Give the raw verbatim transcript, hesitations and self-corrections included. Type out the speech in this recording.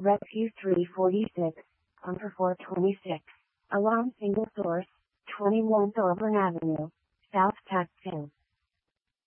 Rescue three forty-six, Hunter four twenty-six, Alarm Single Source, twenty-one Thorburn Avenue, South Tucson.